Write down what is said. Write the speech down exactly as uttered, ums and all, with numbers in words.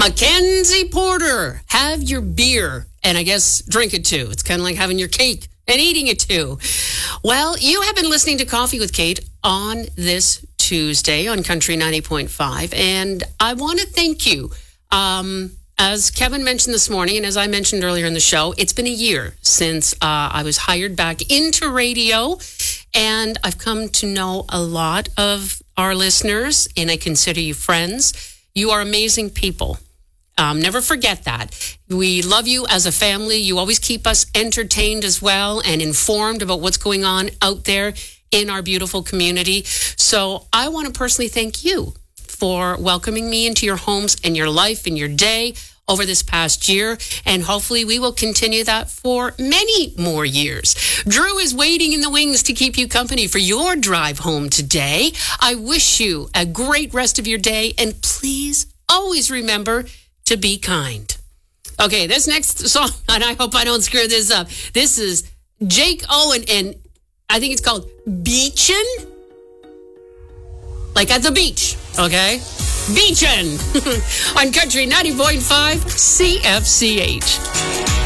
Mackenzie Porter, have your beer and I guess drink it too. It's kind of like having your cake and eating it too. Well, you have been listening to Coffee with Kate on this Tuesday on Country ninety point five, and I want to thank you. Um, as Kevin mentioned this morning, and as I mentioned earlier in the show, it's been a year since uh, I was hired back into radio, and I've come to know a lot of our listeners, and I consider you friends. You are amazing people. Um, never forget that. We love you as a family. You always keep us entertained as well and informed about what's going on out there in our beautiful community. So I want to personally thank you for welcoming me into your homes and your life and your day over this past year. And hopefully we will continue that for many more years. Drew is waiting in the wings to keep you company for your drive home today. I wish you a great rest of your day. And please always remember to be kind. Okay, this next song, and I hope I don't screw this up. This is Jake Owen, and I think it's called Beachin'. Like at the beach, okay? Beachin' on Country ninety point five C F C H.